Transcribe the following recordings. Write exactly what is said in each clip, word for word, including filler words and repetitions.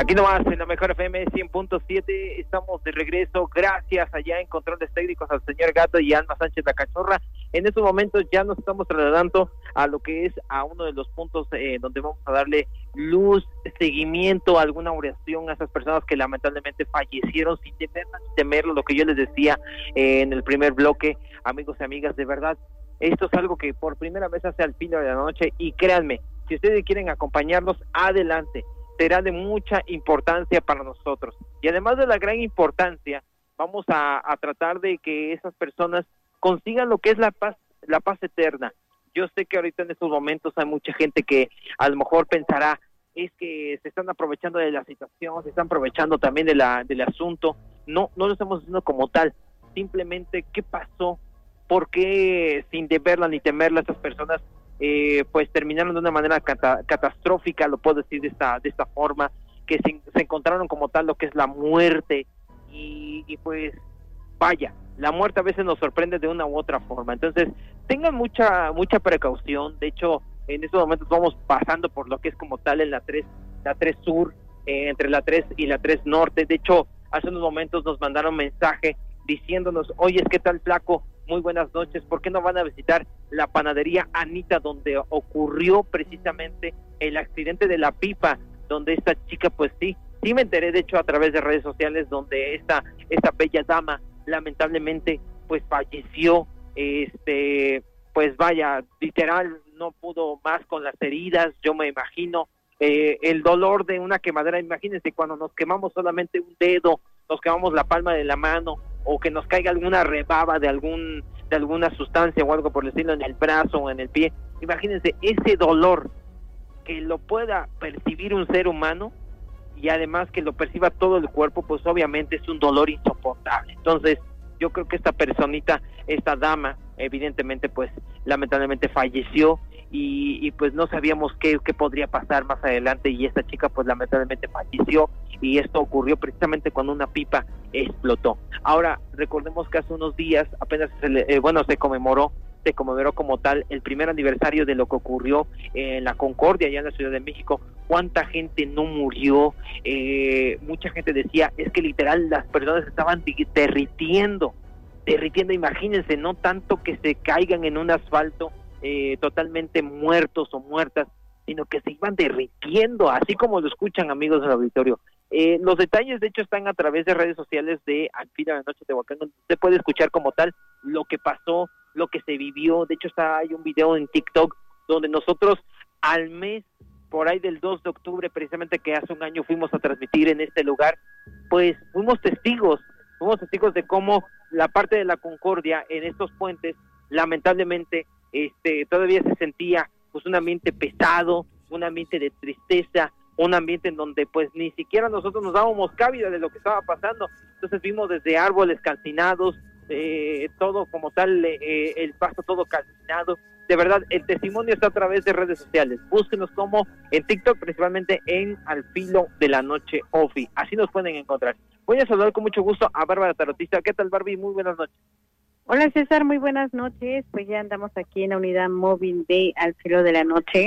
Aquí nomás en la mejor F M cien punto siete, estamos de regreso, gracias allá en controles técnicos al señor Gato y Alma Sánchez la Cachorra. En estos momentos ya nos estamos trasladando a lo que es a uno de los puntos eh, donde vamos a darle luz, seguimiento, alguna oración a esas personas que lamentablemente fallecieron sin temer, sin temer lo que yo les decía eh, en el primer bloque. Amigos y amigas, de verdad, esto es algo que por primera vez hace al fin de la noche, y créanme, si ustedes quieren acompañarnos, adelante. Será de mucha importancia para nosotros. Y además de la gran importancia, vamos a, a tratar de que esas personas consigan lo que es la paz, la paz eterna. Yo sé que ahorita en estos momentos hay mucha gente que a lo mejor pensará, es que se están aprovechando de la situación, se están aprovechando también de la del asunto. No, no lo estamos haciendo como tal. Simplemente, ¿qué pasó? ¿Por qué, sin deberla ni temerla, estas personas Eh, pues terminaron de una manera cata- catastrófica, lo puedo decir de esta de esta forma, que se, se encontraron como tal lo que es la muerte, y, y pues vaya, la muerte a veces nos sorprende de una u otra forma. Entonces tengan mucha mucha precaución. De hecho, en estos momentos vamos pasando por lo que es como tal en la tres la tres Sur, eh, entre la tres y la tres Norte. De hecho, hace unos momentos nos mandaron mensaje diciéndonos, oye, ¿qué tal, flaco? Muy buenas noches, ¿por qué no van a visitar la panadería Anita, donde ocurrió precisamente el accidente de la pipa, donde esta chica, pues sí, sí me enteré, de hecho, a través de redes sociales, donde esta, esta bella dama, lamentablemente, pues falleció, este, pues vaya, literal, no pudo más con las heridas. Yo me imagino eh, el dolor de una quemadera. Imagínense cuando nos quemamos solamente un dedo, nos quemamos la palma de la mano, o que nos caiga alguna rebaba de algún de alguna sustancia o algo por el estilo en el brazo o en el pie. Imagínense ese dolor, que lo pueda percibir un ser humano, y además que lo perciba todo el cuerpo, pues obviamente es un dolor insoportable. Entonces yo creo que esta personita, esta dama, evidentemente pues lamentablemente falleció, y, y pues no sabíamos qué, qué podría pasar más adelante, y esta chica pues lamentablemente falleció, y esto ocurrió precisamente cuando una pipa explotó. Ahora, recordemos que hace unos días apenas se le, eh, bueno, se conmemoró, se conmemoró como tal el primer aniversario de lo que ocurrió en la Concordia, allá en la Ciudad de México. ¿Cuánta gente no murió? Eh, mucha gente decía, es que literal las personas estaban derritiendo, derritiendo, imagínense, no tanto que se caigan en un asfalto eh, totalmente muertos o muertas, sino que se iban derritiendo, así como lo escuchan, amigos del auditorio. Eh, los detalles, de hecho, están a través de redes sociales de Al fin de la noche de Tehuacán, donde usted puede escuchar como tal lo que pasó, lo que se vivió. De hecho, está hay un video en TikTok donde nosotros al mes, por ahí del dos de octubre, precisamente que hace un año fuimos a transmitir en este lugar, pues fuimos testigos, fuimos testigos de cómo la parte de la Concordia en estos puentes, lamentablemente, este, todavía se sentía pues un ambiente pesado, un ambiente de tristeza, un ambiente en donde pues ni siquiera nosotros nos dábamos cabida de lo que estaba pasando. Entonces vimos desde árboles calcinados, eh, todo como tal, eh, el pasto todo calcinado. De verdad, el testimonio está a través de redes sociales. Búsquenos como en TikTok, principalmente en Al Filo de la Noche Ofi. Así nos pueden encontrar. Voy a saludar con mucho gusto a Bárbara Tarotista. ¿Qué tal, Barbie? Muy buenas noches. Hola, César, muy buenas noches. Pues ya andamos aquí en la unidad móvil de Al Filo de la Noche.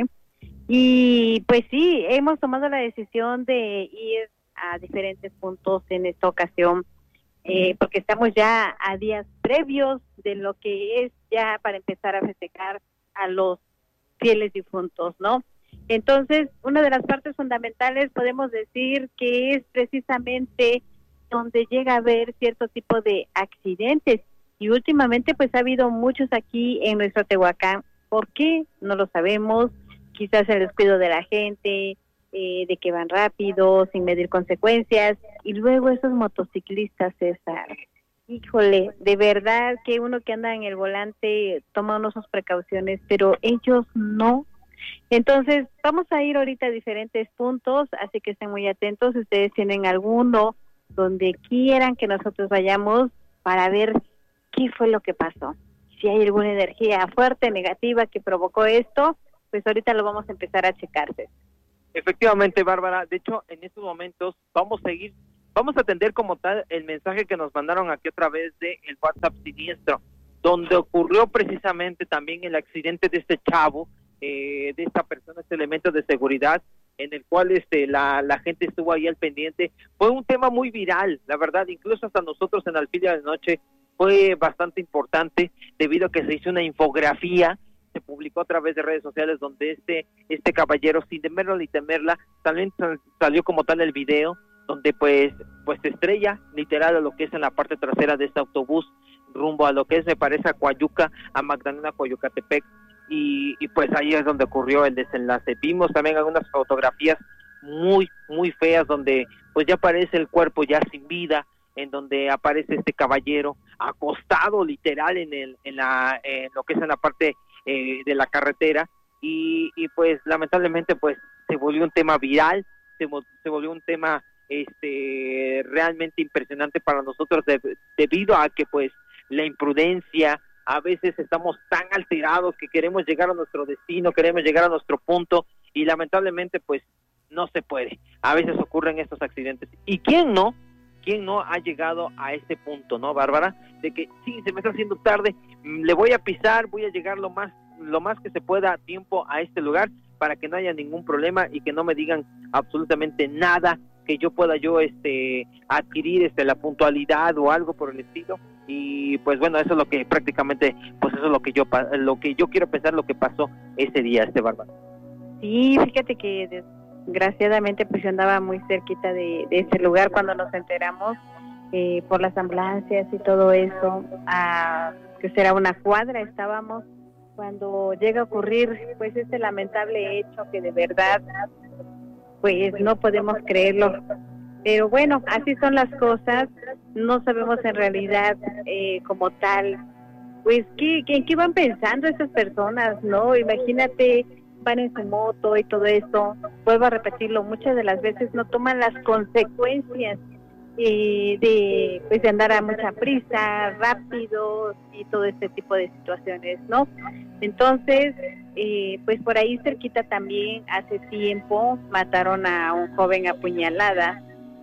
Y pues sí, hemos tomado la decisión de ir a diferentes puntos en esta ocasión, eh, porque estamos ya a días previos de lo que es ya para empezar a festejar a los fieles difuntos, ¿no? Entonces, una de las partes fundamentales podemos decir que es precisamente donde llega a haber cierto tipo de accidentes, y últimamente pues ha habido muchos aquí en nuestro Tehuacán. ¿Por qué? No lo sabemos. Quizás el descuido de la gente, eh, de que van rápido, sin medir consecuencias, y luego esos motociclistas, César, híjole, de verdad que uno que anda en el volante toma unas precauciones, pero ellos no. Entonces, vamos a ir ahorita a diferentes puntos, así que estén muy atentos. Si ustedes tienen alguno donde quieran que nosotros vayamos para ver qué fue lo que pasó, si hay alguna energía fuerte, negativa que provocó esto, pues ahorita lo vamos a empezar a checarse. Efectivamente, Bárbara, de hecho, en estos momentos vamos a seguir, vamos a atender como tal el mensaje que nos mandaron aquí a través de el WhatsApp siniestro, donde ocurrió precisamente también el accidente de este chavo, eh, de esta persona, este elemento de seguridad, en el cual este la, la gente estuvo ahí al pendiente. Fue un tema muy viral, la verdad, incluso hasta nosotros en Alfil de la Noche fue bastante importante, debido a que se hizo una infografía, se publicó a través de redes sociales, donde este este caballero, sin temerlo ni temerla, también salió como tal el video, donde pues pues se estrella literal a lo que es en la parte trasera de este autobús, rumbo a lo que es, me parece, a Coayuca, a Magdalena, Coyucatepec, y, y pues ahí es donde ocurrió el desenlace. Vimos también algunas fotografías muy, muy feas, donde pues ya aparece el cuerpo ya sin vida, en donde aparece este caballero acostado literal en el en la en lo que es en la parte eh, de la carretera, y, y pues lamentablemente pues se volvió un tema viral, se, se volvió un tema este realmente impresionante para nosotros, de, debido a que pues la imprudencia, a veces estamos tan alterados que queremos llegar a nuestro destino, queremos llegar a nuestro punto, y lamentablemente pues no se puede. A veces ocurren estos accidentes. ¿Y quién no? ¿Quién no ha llegado a este punto, no, Bárbara? De que sí, se me está haciendo tarde, le voy a pisar, voy a llegar lo más lo más que se pueda a tiempo a este lugar, para que no haya ningún problema y que no me digan absolutamente nada, que yo pueda yo este adquirir este la puntualidad o algo por el estilo. Y pues bueno, eso es lo que prácticamente, pues eso es lo que yo lo que yo quiero pensar, lo que pasó ese día, este Bárbara. Sí, fíjate que desgraciadamente pues yo andaba muy cerquita de, de ese lugar cuando nos enteramos, eh, por las ambulancias y todo eso, a que será una cuadra estábamos cuando llega a ocurrir pues este lamentable hecho, que de verdad pues no podemos creerlo. Pero bueno, así son las cosas, no sabemos en realidad eh, como tal, pues ¿qué, qué, qué van pensando esas personas, ¿no? Imagínate, van en su moto y todo eso, vuelvo a repetirlo, muchas de las veces no toman las consecuencias eh, de, pues, de andar a mucha prisa, rápido y todo este tipo de situaciones, ¿no? Entonces, eh, pues por ahí cerquita también hace tiempo mataron a un joven apuñalada,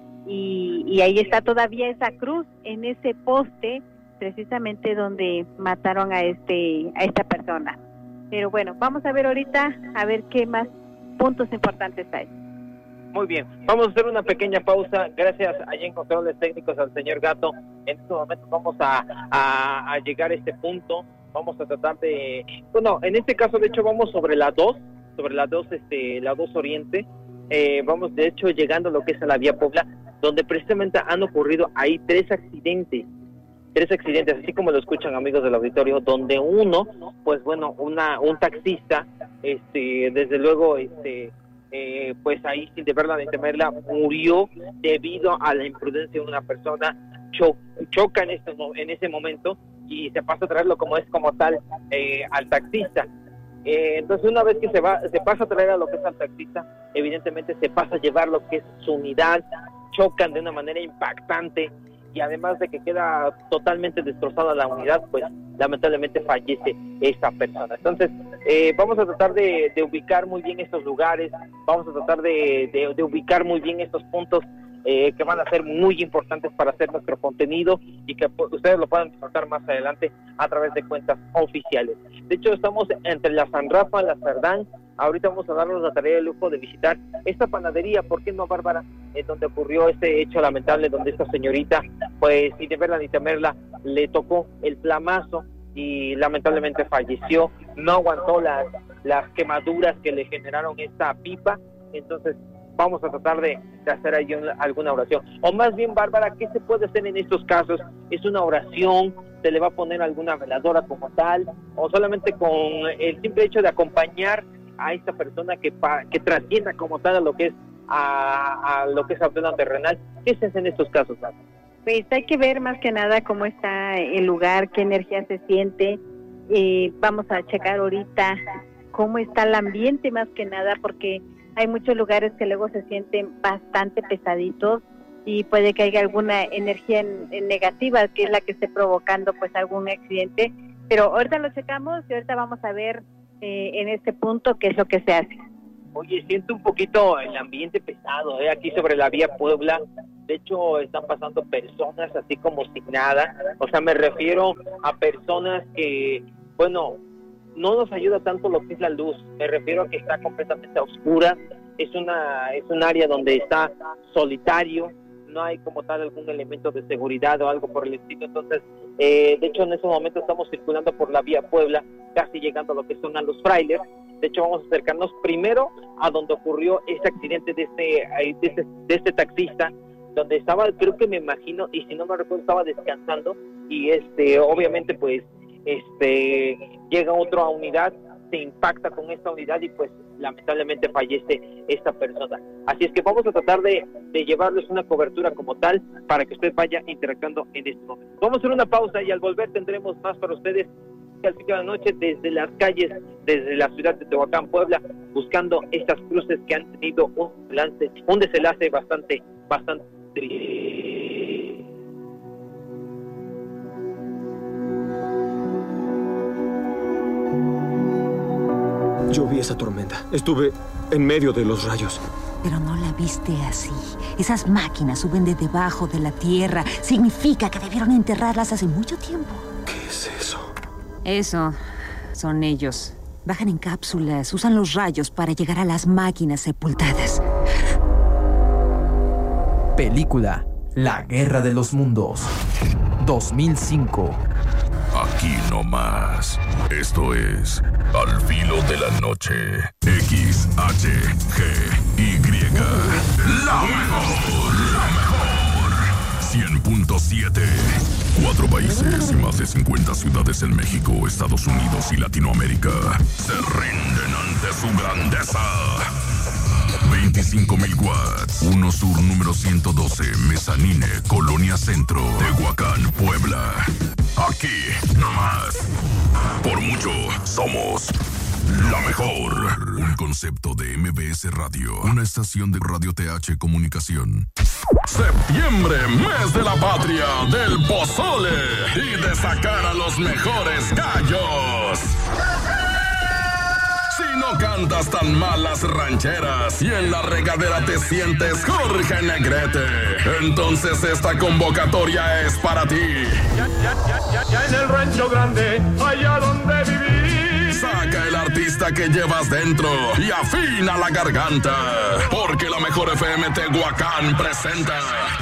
y, y ahí está todavía esa cruz en ese poste, precisamente donde mataron a este a esta persona. Pero bueno, vamos a ver ahorita, a ver qué más puntos importantes hay. Muy bien, vamos a hacer una pequeña pausa. Gracias allá en controles técnicos al señor Gato. En estos momentos vamos a, a, a llegar a este punto. Vamos a tratar de... Bueno, en este caso, de hecho, vamos sobre la dos, sobre la dos, este, la dos Oriente. Eh, vamos, de hecho, llegando a lo que es a la Vía Puebla, donde precisamente han ocurrido ahí tres accidentes. Tres accidentes, así como lo escuchan, amigos del auditorio, donde uno, pues bueno, una un taxista, este, desde luego, este, eh, pues ahí sin deberla ni temerla, murió debido a la imprudencia de una persona, cho choca en, este, en ese momento y se pasa a traerlo como es como tal eh, al taxista. Eh, entonces una vez que se va, se pasa a traer a lo que es al taxista, evidentemente se pasa a llevar lo que es su unidad, chocan de una manera impactante, y además de que queda totalmente destrozada la unidad, pues lamentablemente fallece esta persona. Entonces eh, vamos a tratar de, de ubicar muy bien estos lugares, vamos a tratar de, de, de ubicar muy bien estos puntos eh, que van a ser muy importantes para hacer nuestro contenido, y que pues, ustedes lo puedan disfrutar más adelante a través de cuentas oficiales. De hecho, estamos entre la San Rafa, la Cerdán. Ahorita vamos a darnos la tarea de lujo de visitar esta panadería, ¿por qué no, Bárbara? En donde ocurrió este hecho lamentable, donde esta señorita, pues sin verla ni temerla, le tocó el plamazo y lamentablemente falleció. No aguantó las, las quemaduras que le generaron esta pipa. Entonces vamos a tratar de, de hacer ahí una, alguna oración. O más bien, Bárbara, ¿qué se puede hacer en estos casos? ¿Es una oración? ¿Se le va a poner alguna veladora como tal? ¿O solamente con el simple hecho de acompañar a esta persona que pa, que trascienda como tal a lo que es a, a lo que es el plano terrenal? ¿Qué se hace en estos casos, Bárbara? Pues hay que ver más que nada cómo está el lugar, qué energía se siente. Eh, vamos a checar ahorita cómo está el ambiente más que nada, porque hay muchos lugares que luego se sienten bastante pesaditos y puede que haya alguna energía en, en negativa, que es la que esté provocando pues algún accidente. Pero ahorita lo checamos y ahorita vamos a ver eh, en este punto qué es lo que se hace. Oye, siento un poquito el ambiente pesado, ¿eh? Aquí sobre la Vía Puebla. De hecho, están pasando personas así como sin nada. O sea, me refiero a personas que, bueno, no nos ayuda tanto lo que es la luz. Me refiero a que está completamente oscura. es una es un área donde está solitario, no hay como tal algún elemento de seguridad o algo por el estilo. Entonces, eh, de hecho en ese momento estamos circulando por la vía Puebla, casi llegando a lo que son a los Frailes. De hecho vamos a acercarnos primero a donde ocurrió este accidente de este, de este, de este taxista, donde estaba, creo que me imagino, y si no me recuerdo, estaba descansando, y este obviamente pues este llega otra unidad, se impacta con esta unidad y pues lamentablemente fallece esta persona. Así es que vamos a tratar de, de llevarles una cobertura como tal para que usted vaya interactuando en este momento. Vamos a hacer una pausa y al volver tendremos más para ustedes al ciclo de la noche desde las calles, desde la ciudad de Tehuacán, Puebla, buscando estas cruces que han tenido un desenlace, un desenlace bastante, bastante triste. Yo vi esa tormenta. Estuve en medio de los rayos. Pero no la viste así. Esas máquinas suben de debajo de la tierra. Significa que debieron enterrarlas hace mucho tiempo. ¿Qué es eso? Eso son ellos. Bajan en cápsulas, usan los rayos para llegar a las máquinas sepultadas. Película La Guerra de los Mundos, dos mil cinco. Aquí nomás. Esto es Al Filo de la Noche. X H G Y. La mejor. La mejor. cien punto siete. Cuatro países y más de cincuenta ciudades en México, Estados Unidos y Latinoamérica se rinden ante su grandeza. veinticinco mil watts. uno Sur número ciento doce, Mezanine, Colonia Centro, Tehuacán, Puebla. Aquí, nomás. Por mucho, somos la mejor. Un concepto de M B S Radio, una estación de Radio T H Comunicación. Septiembre, mes de la patria, del pozole y de sacar a los mejores gallos. Si no cantas tan mal las rancheras y en la regadera te sientes Jorge Negrete, entonces esta convocatoria es para ti. Ya, ya, ya, ya, ya en el rancho grande, allá donde viví. Saca el artista que llevas dentro y afina la garganta, porque la mejor F M Tehuacán presenta